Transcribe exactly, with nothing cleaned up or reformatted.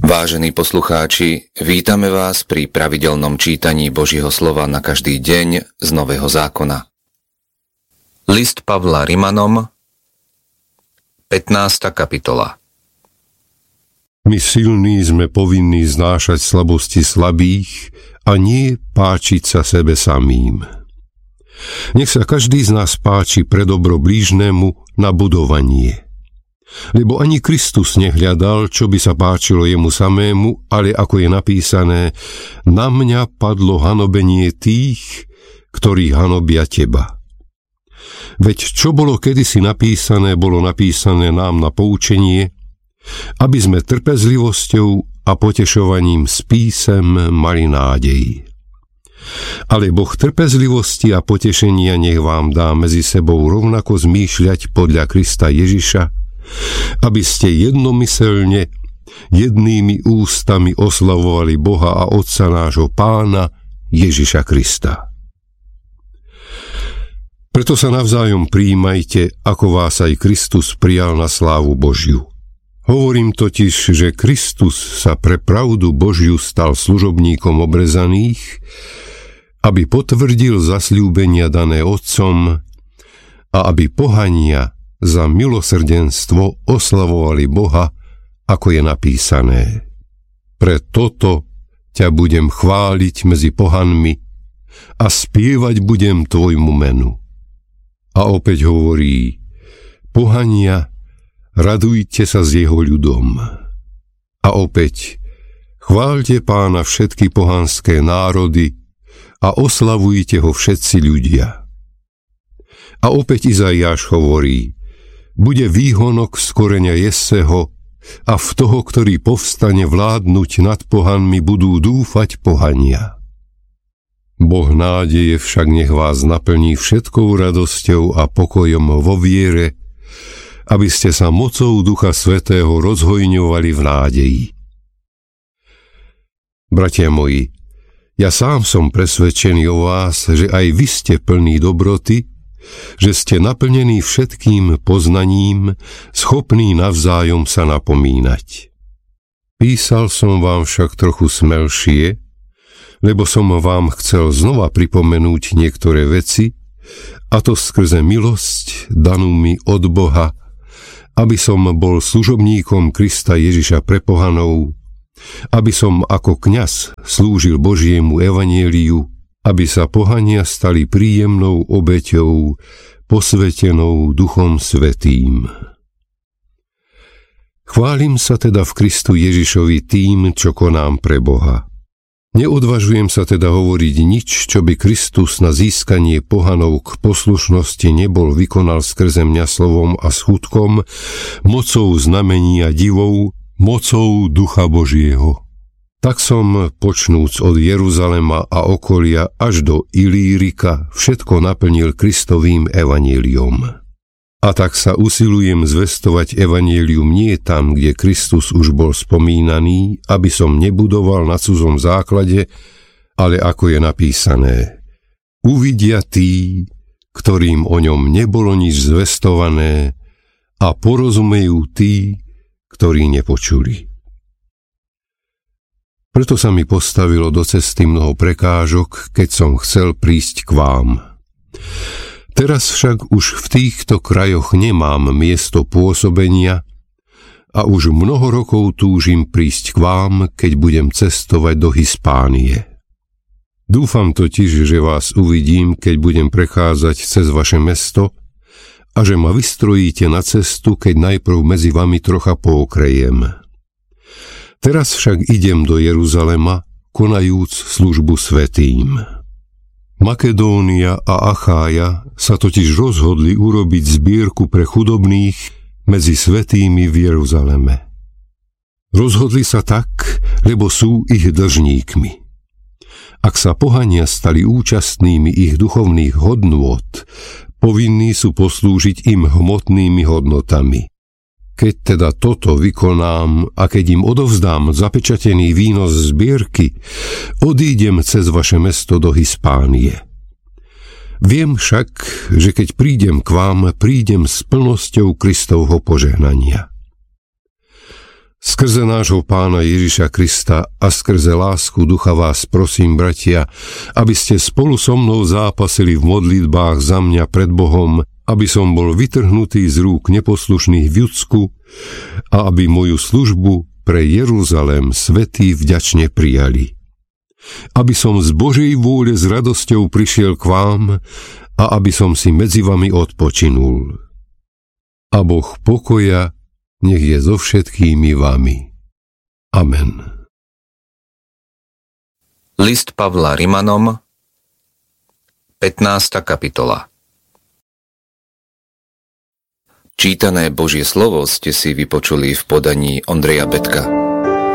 Vážení poslucháči, vítame vás pri pravidelnom čítaní Božieho slova na každý deň z Nového zákona. List Pavla Rimanom, pätnásta kapitola. My silní sme povinní znášať slabosti slabých a nie páčiť sa sebe samým. Nech sa každý z nás páči pre dobro blížnemu na budovanie. Lebo ani Kristus nehľadal, čo by sa páčilo jemu samému, ale ako je napísané, na mňa padlo hanobenie tých, ktorí hanobia teba. Veď čo bolo kedysi napísané, bolo napísané nám na poučenie, aby sme trpezlivosťou a potešovaním s písem mali nádej. Ale Boh trpezlivosti a potešenia nech vám dá medzi sebou rovnako zmýšľať podľa Krista Ježiša, aby ste jednomyselne, jednými ústami oslavovali Boha a Otca nášho Pána Ježiša Krista. Preto sa navzájom prijímajte, ako vás aj Kristus prijal na slávu Božiu. Hovorím totiž, že Kristus sa pre pravdu Božiu stal služobníkom obrezaných, aby potvrdil zasľúbenia dané Otcom a aby pohania za milosrdenstvo oslavovali Boha, ako je napísané. Pre toto ťa budem chváliť medzi pohanmi a spievať budem tvojmu menu. A opäť hovorí, pohania, radujte sa s jeho ľudom. A opäť, chváľte Pána všetky pohanské národy a oslavujte ho všetci ľudia. A opäť Izaiáš hovorí, bude výhonok z koreňa Jesseho a v toho, ktorý povstane vládnuť nad pohanmi, budú dúfať pohania. Boh nádeje však nech vás naplní všetkou radosťou a pokojom vo viere, aby ste sa mocou Ducha Svätého rozhojňovali v nádeji. Bratia moji, ja sám som presvedčený o vás, že aj vy ste plní dobroty, že ste naplnení všetkým poznaním, schopní navzájom sa napomínať. Písal som vám však trochu smelšie, lebo som vám chcel znova pripomenúť niektoré veci, a to skrze milosť danú mi od Boha, aby som bol služobníkom Krista Ježiša pre pohanov, aby som ako kňaz slúžil Božiemu evanjeliu, aby sa pohania stali príjemnou obeťou, posvetenou Duchom Svätým. Chválim sa teda v Kristu Ježišovi tým, čo konám pre Boha. Neodvažujem sa teda hovoriť nič, čo by Kristus na získanie pohanov k poslušnosti nebol vykonal skrze mňa slovom a skutkom, mocou znamení a divov, mocou Ducha Božieho. Tak som, počnúc od Jeruzalema a okolia až do Ilírika, všetko naplnil Kristovým evanjeliom. A tak sa usilujem zvestovať evanjelium nie tam, kde Kristus už bol spomínaný, aby som nebudoval na cudzom základe, ale ako je napísané, uvidia tí, ktorým o ňom nebolo nič zvestované, a porozumejú tí, ktorí nepočuli. Preto sa mi postavilo do cesty mnoho prekážok, keď som chcel prísť k vám. Teraz však už v týchto krajoch nemám miesto pôsobenia a už mnoho rokov túžim prísť k vám, keď budem cestovať do Hispánie. Dúfam totiž, že vás uvidím, keď budem prechádzať cez vaše mesto a že ma vystrojíte na cestu, keď najprv medzi vami trocha pookrejem. Teraz však idem do Jeruzalema, konajúc službu svätým. Makedónia a Achája sa totiž rozhodli urobiť zbierku pre chudobných medzi svätými v Jeruzaleme. Rozhodli sa tak, lebo sú ich dlžníkmi. Ak sa pohania stali účastnými ich duchovných hodnôt, povinní sú poslúžiť im hmotnými hodnotami. Keď teda toto vykonám a keď im odovzdám zapečatený výnos zbierky, odídem cez vaše mesto do Hispánie. Viem však, že keď prídem k vám, prídem s plnosťou Kristovho požehnania. Skrze nášho Pána Ježiša Krista a skrze lásku Ducha vás prosím, bratia, aby ste spolu so mnou zápasili v modlitbách za mňa pred Bohom, aby som bol vytrhnutý z rúk neposlušných v Judsku a aby moju službu pre Jeruzalém svätí vďačne prijali. Aby som z Božej vôle s radosťou prišiel k vám a aby som si medzi vami odpočinul. A Boh pokoja nech je so všetkými vami. Amen. List Pavla Rimanom, pätnásta kapitola. Čítané Božie slovo ste si vypočuli v podaní Ondreja Betka.